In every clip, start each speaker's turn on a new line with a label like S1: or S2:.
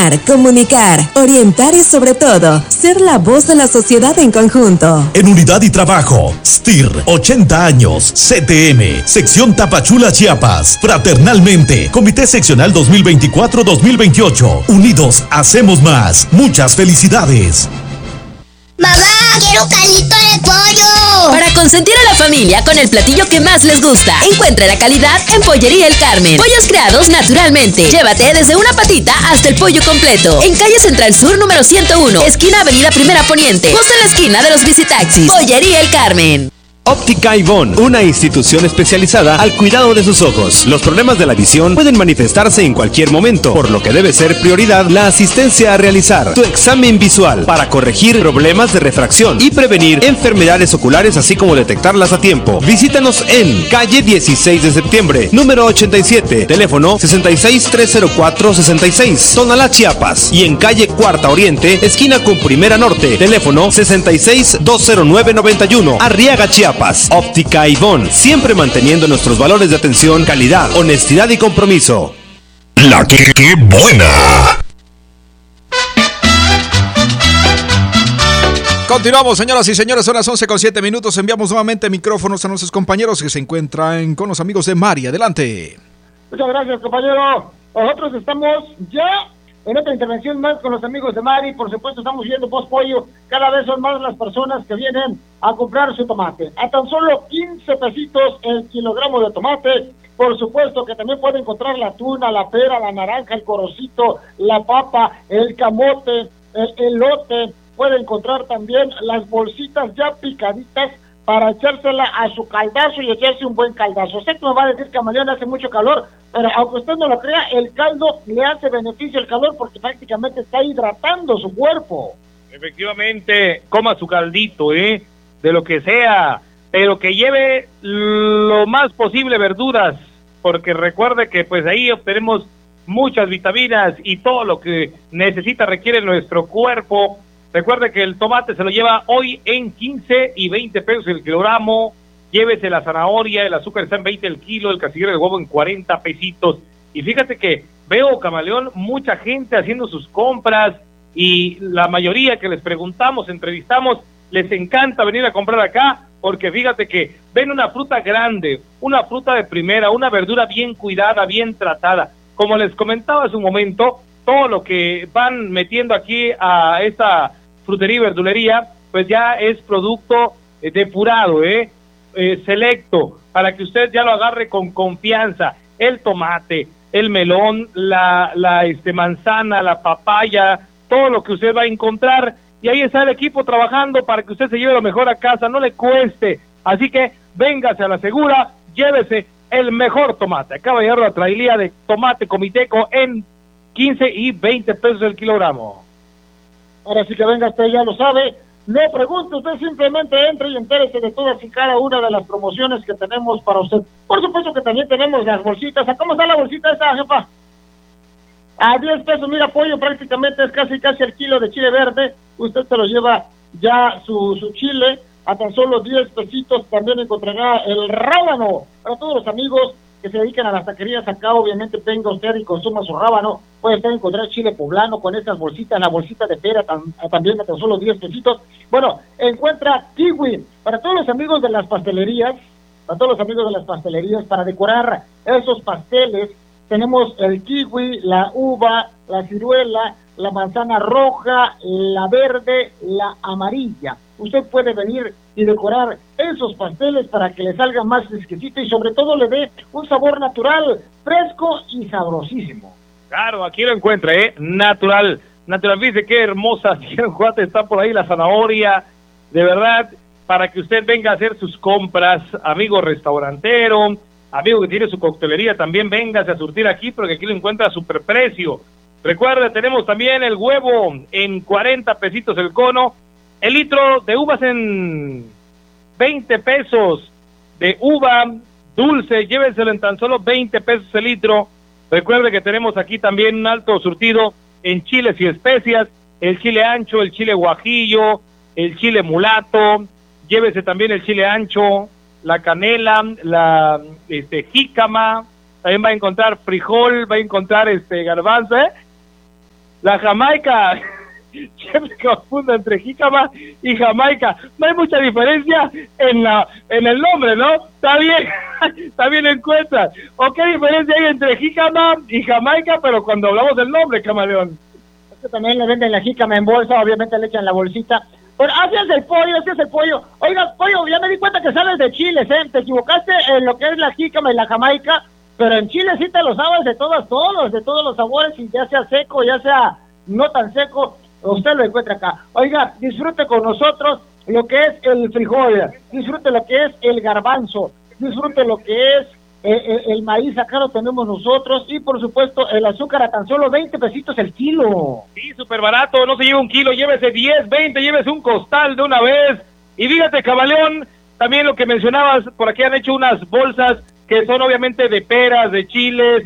S1: Comunicar, orientar y sobre todo, ser la voz de la sociedad en conjunto.
S2: En unidad y trabajo, STIR, 80 años, CTM, Sección Tapachula, Chiapas. Fraternalmente, Comité Seccional 2024-2028. Unidos, hacemos más. Muchas felicidades.
S3: ¡Mamá, quiero caldito de pollo!
S4: Para consentir a la familia con el platillo que más les gusta. Encuentra la calidad en Pollería El Carmen. Pollos creados naturalmente. Llévate desde una patita hasta el pollo completo. En calle Central Sur número 101, esquina Avenida Primera Poniente, justo en la esquina de los Visitaxis. Pollería El Carmen.
S5: Óptica Ivonne, una institución especializada al cuidado de sus ojos. Los problemas de la visión pueden manifestarse en cualquier momento, por lo que debe ser prioridad la asistencia a realizar tu examen visual para corregir problemas de refracción y prevenir enfermedades oculares, así como detectarlas a tiempo. Visítanos en calle 16 de septiembre, número 87, teléfono 66-304-66, Tonalá, Chiapas, y en calle Cuarta Oriente, esquina con Primera Norte, teléfono 66-209-91, Arriaga, Chiapas. Óptica Ivonne, siempre manteniendo nuestros valores de atención, calidad, honestidad y compromiso.
S2: La que buena.
S6: Continuamos, señoras y señores, son las 11:07. Enviamos nuevamente micrófonos a nuestros compañeros que se encuentran con los amigos de Mari. Adelante.
S7: Muchas gracias, compañero. Nosotros estamos ya en otra intervención más con los amigos de Mari. Por supuesto, estamos viendo Post Pollo. Cada vez son más las personas que vienen a comprar su tomate. A tan solo 15 pesitos el kilogramo de tomate. Por supuesto que también puede encontrar la tuna, la pera, la naranja, el corocito, la papa, el camote, el elote. Puede encontrar también las bolsitas ya picaditas para echársela a su caldazo y echarse un buen caldazo. Sé que me va a decir, Camaleón, hace mucho calor, pero aunque usted no lo crea, el caldo le hace beneficio al calor porque prácticamente está hidratando su cuerpo.
S8: Efectivamente, coma su caldito, de lo que sea, pero que lleve lo más posible verduras, porque recuerde que pues ahí obtenemos muchas vitaminas y todo lo que necesita, requiere nuestro cuerpo. Recuerde que el tomate se lo lleva hoy en 15 y 20 pesos el kilogramo. Llévese la zanahoria, el azúcar está en 20 el kilo, el casillero de huevo en 40 pesitos. Y fíjate que veo, Camaleón, mucha gente haciendo sus compras y la mayoría que les preguntamos, entrevistamos, les encanta venir a comprar acá porque fíjate que ven una fruta grande, una fruta de primera, una verdura bien cuidada, bien tratada. Como les comentaba hace un momento, todo lo que van metiendo aquí a esta frutería y verdulería, pues ya es producto depurado, selecto, para que usted ya lo agarre con confianza. El tomate, el melón, la manzana, la papaya, todo lo que usted va a encontrar, y ahí está el equipo trabajando para que usted se lleve lo mejor a casa, no le cueste. Así que véngase a la segura, llévese el mejor tomate. Acaba de llegar la trailía de tomate Comiteco en 15 y 20 pesos el kilogramo.
S7: Ahora sí que venga, usted ya lo sabe. No pregunte, usted simplemente entre y entérese de todas y cada una de las promociones que tenemos para usted. Por supuesto que también tenemos las bolsitas. ¿Cómo está la bolsita esta, jefa? A 10 pesos, mira, pollo prácticamente es casi el kilo de chile verde. Usted se lo lleva ya su chile a tan solo 10 pesitos. También encontrará el rábano para todos los amigos que se dedican a las taquerías. Acá obviamente venga usted y consuma su rábano. Puede usted encontrar chile poblano con estas bolsitas, la bolsita de pera también a tan solo 10 pesitos. Bueno, encuentra kiwi para todos los amigos de las pastelerías, para decorar esos pasteles. Tenemos el kiwi, la uva, la ciruela, la manzana roja, la verde, la amarilla. Usted puede venir y decorar esos pasteles para que le salga más exquisito y sobre todo le dé un sabor natural, fresco y sabrosísimo.
S8: Claro, aquí lo encuentra, natural. Fíjese qué hermosa, está por ahí la zanahoria, de verdad, para que usted venga a hacer sus compras, amigo restaurantero, amigo que tiene su coctelería, también véngase a surtir aquí, porque aquí lo encuentra a superprecio. Recuerde, tenemos también el huevo en 40 pesitos el cono, el litro de uvas en 20 pesos, de uva dulce, llévenselo en tan solo 20 pesos el litro. Recuerde que tenemos aquí también un alto surtido en chiles y especias, el chile ancho, el chile guajillo, el chile mulato, llévese también el chile ancho, la canela, la jícama, también va a encontrar frijol, va a encontrar garbanzo, la Jamaica. Siempre confundo entre jícama y Jamaica. No hay mucha diferencia en el nombre, ¿no? Está bien encuentras. ¿O qué diferencia hay entre jícama y Jamaica? Pero cuando hablamos del nombre, camaleón.
S7: Es que también le venden la jícama en bolsa, obviamente le echan la bolsita. Pero así es el pollo. Oiga, pollo, ya me di cuenta que sabes de chiles, ¿eh? Te equivocaste en lo que es la jícama y la Jamaica, pero en Chile sí te lo sabes de todos los sabores, y ya sea seco, ya sea no tan seco, usted lo encuentra acá. Oiga, disfrute con nosotros lo que es el frijol, disfrute lo que es el garbanzo, disfrute lo que es el maíz, acá lo tenemos nosotros, y por supuesto el azúcar a tan solo 20 pesitos el kilo.
S8: Sí, súper barato, no se lleva un kilo, llévese 10, 20, llévese un costal de una vez. Y fíjate, camaleón, también lo que mencionabas, por aquí han hecho unas bolsas que son obviamente de peras, de chiles,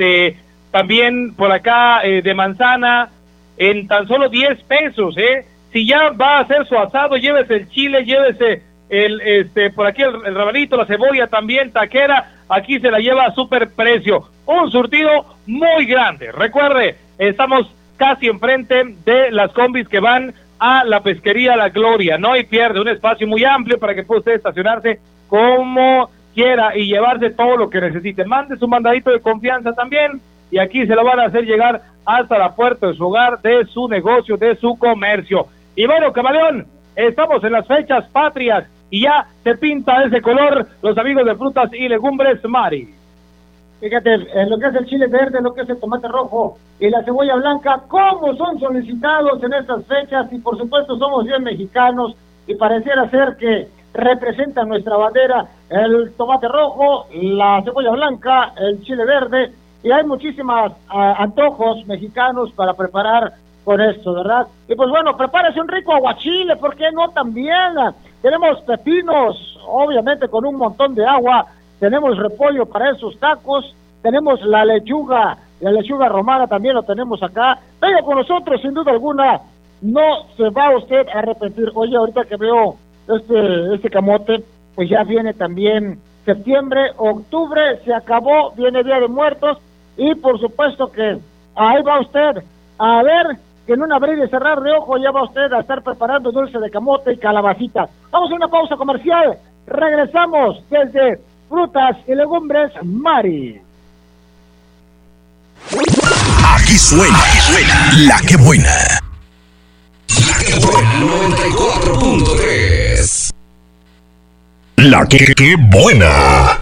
S8: también por acá de manzana, en tan solo 10 pesos, Si ya va a hacer su asado, llévese el chile, llévese por aquí el rabanito, la cebolla también, taquera, aquí se la lleva a super precio. Un surtido muy grande. Recuerde, estamos casi enfrente de las combis que van a la pesquería La Gloria, ¿no? Y pierde un espacio muy amplio para que pueda usted estacionarse como quiera y llevarse todo lo que necesite. Mande su mandadito de confianza también, y aquí se lo van a hacer llegar hasta la puerta de su hogar, de su negocio, de su comercio. Y bueno, camaleón, estamos en las fechas patrias y ya se pinta ese color los amigos de frutas y legumbres Mari.
S7: Fíjate, lo que es el chile verde, lo que es el tomate rojo y la cebolla blanca, cómo son solicitados en estas fechas, y por supuesto somos bien mexicanos, y pareciera ser que representan nuestra bandera el tomate rojo, la cebolla blanca, el chile verde, y hay muchísimos antojos mexicanos para preparar con esto, ¿verdad? Y pues bueno, prepárese un rico aguachile, ¿por qué no también? Tenemos pepinos, obviamente con un montón de agua, tenemos repollo para esos tacos, tenemos la lechuga romana también lo tenemos acá. Venga con nosotros, sin duda alguna, no se va usted a arrepentir. Oye, ahorita que veo este camote, pues ya viene también septiembre, octubre, se acabó, viene Día de Muertos, y por supuesto que ahí va usted a ver que en un abrir y cerrar de ojo ya va usted a estar preparando dulce de camote y calabacita. Vamos a una pausa comercial, regresamos desde Frutas y Legumbres Mari.
S2: Aquí suena La Que Buena. La Que Buena 94.3. La Que Buena.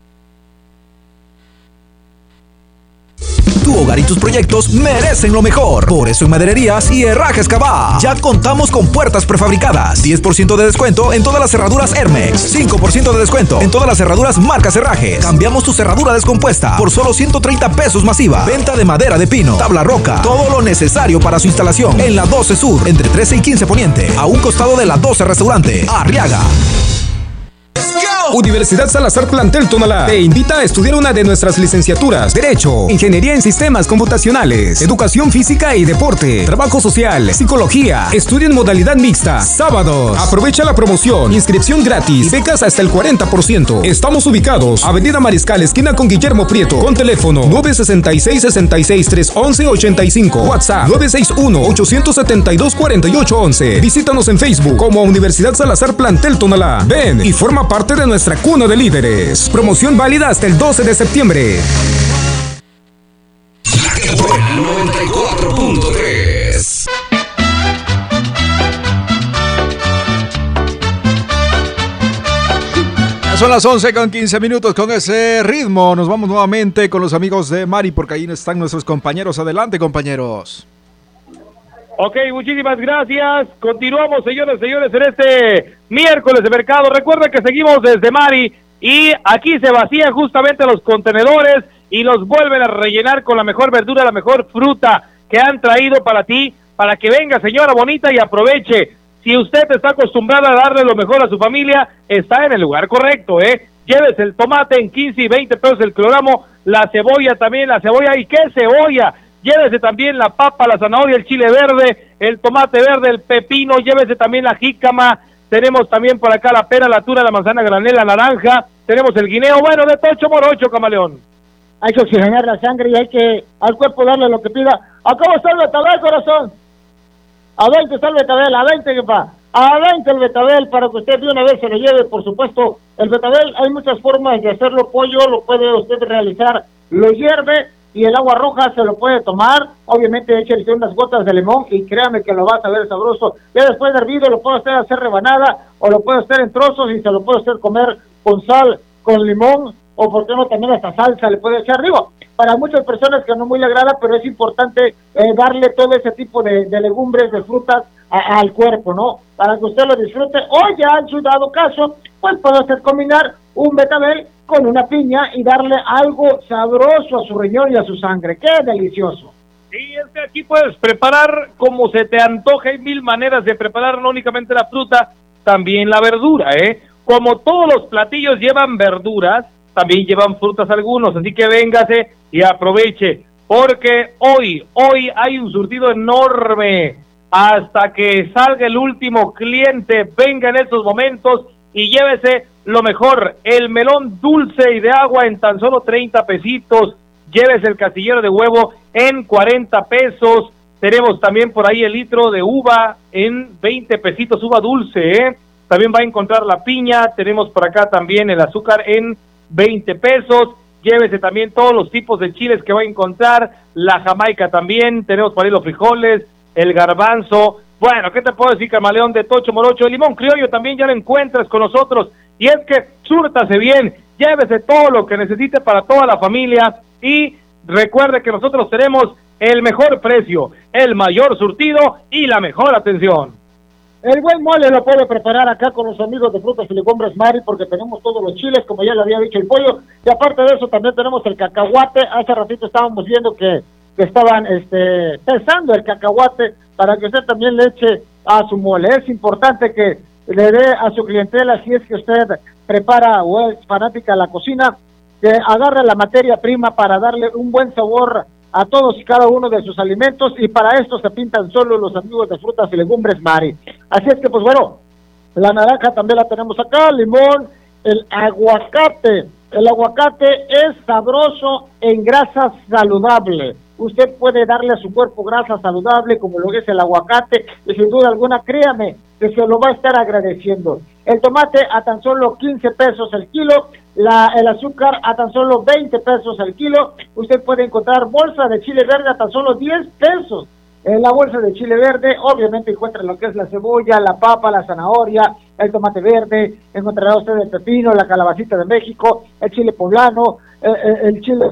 S2: Tu hogar y tus proyectos merecen lo mejor. Por eso en Madererías y Herrajes Cabá ya contamos con puertas prefabricadas, 10% de descuento en todas las cerraduras Hermex, 5% de descuento en todas las cerraduras marcas Herrajes. Cambiamos tu cerradura descompuesta por solo 130 pesos masiva. Venta de madera de pino, tabla roca, todo lo necesario para su instalación en la 12 Sur, entre 13 y 15 Poniente, a un costado de la 12 Restaurante, Arriaga.
S9: Universidad Salazar Plantel Tonalá te invita a estudiar una de nuestras licenciaturas: Derecho, Ingeniería en Sistemas Computacionales, Educación Física y Deporte, Trabajo Social, Psicología. Estudia en modalidad mixta. Sábados. Aprovecha la promoción. Inscripción gratis. Becas hasta el 40%. Estamos ubicados Avenida Mariscal, esquina con Guillermo Prieto, con teléfono 966-66-311-85. WhatsApp 961-872-4811. Visítanos en Facebook como Universidad Salazar Plantel Tonalá. Ven y forma parte de nuestra cuna de líderes. Promoción válida hasta el 12 de septiembre.
S2: 94.3.
S6: Son las 11:15. Con ese ritmo nos vamos nuevamente con los amigos de Mari, porque ahí están nuestros compañeros. Adelante, compañeros.
S8: Ok, muchísimas gracias. Continuamos, señores, en este miércoles de mercado. Recuerda que seguimos desde Mari y aquí se vacían justamente los contenedores y los vuelven a rellenar con la mejor verdura, la mejor fruta que han traído para ti, para que venga, señora bonita, y aproveche. Si usted está acostumbrada a darle lo mejor a su familia, está en el lugar correcto, Llévese el tomate en 15 y 20 pesos el kilogramo, la cebolla también, ¿y qué cebolla? Llévese también la papa, la zanahoria, el chile verde, el tomate verde, el pepino, llévese también la jícama, tenemos también por acá la pera, la tuna, la manzana granel, la naranja, tenemos el guineo, de tocho morocho, camaleón.
S7: Hay que oxigenar la sangre y hay que al cuerpo darle lo que pida. ¿A cómo está el betabel, corazón? A 20 está el betabel, a 20, jefa. A 20 el betabel, para que usted de una vez se lo lleve, por supuesto. El betabel, hay muchas formas de hacerlo, pollo, lo puede usted realizar, lo hierve, y el agua roja se lo puede tomar, obviamente échale unas gotas de limón, y créame que lo va a saber sabroso. Ya después de hervido, lo puede usted hacer rebanada, o lo puede usted en trozos, y se lo puede usted comer con sal, con limón, o por qué no también hasta salsa le puede echar. Digo, para muchas personas que no muy le agrada, pero es importante darle todo ese tipo de legumbres, de frutas al cuerpo, ¿no? Para que usted lo disfrute, o ya en su dado caso, pues puede usted combinar un betabel con una piña y darle algo sabroso a su riñón y a su sangre. ¡Qué delicioso!
S8: Sí, es que aquí puedes preparar como se te antoje, hay mil maneras de preparar, no únicamente la fruta, también la verdura, Como todos los platillos llevan verduras, también llevan frutas algunos, así que véngase y aproveche, porque hoy hay un surtido enorme, hasta que salga el último cliente, venga en estos momentos y llévese lo mejor, el melón dulce y de agua en tan solo 30 pesitos, llévese el castillero de huevo en 40 pesos, tenemos también por ahí el litro de uva en 20 pesitos, uva dulce, también va a encontrar la piña, tenemos por acá también el azúcar en 20 pesos, llévese también todos los tipos de chiles que va a encontrar, la jamaica también, tenemos por ahí los frijoles, el garbanzo, bueno, ¿qué te puedo decir, camaleón de Tocho Morocho? El limón criollo también ya lo encuentras con nosotros, y es que súrtase bien, llévese todo lo que necesite para toda la familia, y recuerde que nosotros tenemos el mejor precio, el mayor surtido y la mejor atención.
S7: El buen mole lo puede preparar acá con los amigos de Frutas y Legumbres Mari, porque tenemos todos los chiles, como ya le había dicho el pollo, y aparte de eso también tenemos el cacahuate. Hace ratito estábamos viendo que estaban pesando el cacahuate para que usted también le eche a su mole. Es importante que le dé a su clientela, si es que usted prepara o es fanática de la cocina, que agarre la materia prima para darle un buen sabor a todos y cada uno de sus alimentos, y para esto se pintan solo los amigos de Frutas y Legumbres Mari. Así es que, pues bueno, la naranja también la tenemos acá, limón, el aguacate. El aguacate es sabroso en grasa saludable. Usted puede darle a su cuerpo grasa saludable, como lo es el aguacate, y sin duda alguna, créame, que se lo va a estar agradeciendo. El tomate a tan solo 15 pesos el kilo, el azúcar a tan solo 20 pesos el kilo. Usted puede encontrar bolsa de chile verde a tan solo 10 pesos. En la bolsa de chile verde, obviamente encuentra lo que es la cebolla, la papa, la zanahoria, el tomate verde, encontrará usted el pepino, la calabacita de México, el chile poblano, el chile,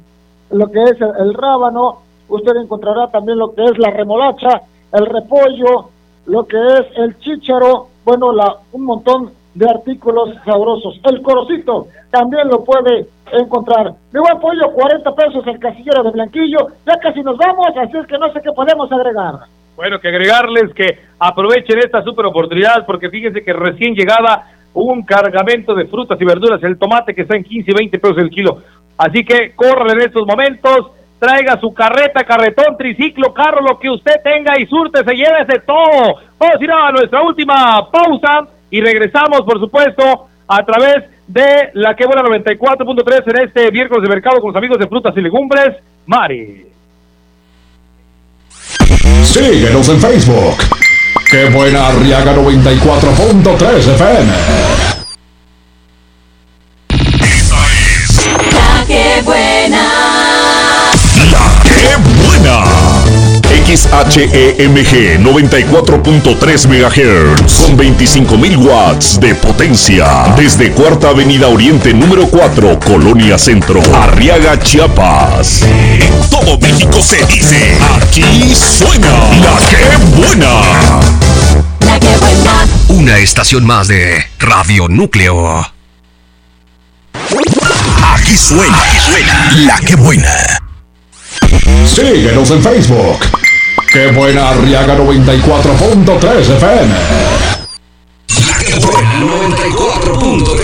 S7: lo que es el rábano. Usted encontrará también lo que es la remolacha, el repollo, lo que es el chícharo, bueno, un montón de artículos sabrosos. El corocito también lo puede encontrar. Mi buen pollo, 40 pesos el casillero de Blanquillo. Ya casi nos vamos, así es que no sé qué podemos agregar.
S8: Bueno, que agregarles que aprovechen esta super oportunidad, porque fíjense que recién llegada un cargamento de frutas y verduras, el tomate que está en 15 y 20 pesos el kilo. Así que córrele en estos momentos, traiga su carreta, carretón, triciclo, carro, lo que usted tenga y súrtese, llévese todo. Vamos a ir a nuestra última pausa y regresamos, por supuesto, a través de la que buena 94.3 en este miércoles de mercado con los amigos de Frutas y Legumbres Mari.
S10: Síguenos en Facebook. ¡Qué buena Arriaga 94.3 FM!
S4: La que buena.
S2: La que buena. XHEMG 94.3 MHz con 25.000 watts de potencia. Desde Cuarta Avenida Oriente número 4, Colonia Centro, Arriaga, Chiapas. En todo México se dice, aquí suena La que buena.
S4: La que buena.
S2: Una estación más de Radio Núcleo. Aquí suena La que buena.
S10: Síguenos en Facebook. ¡Qué buena Arriaga 94.3 FM!
S2: La que buena 94.3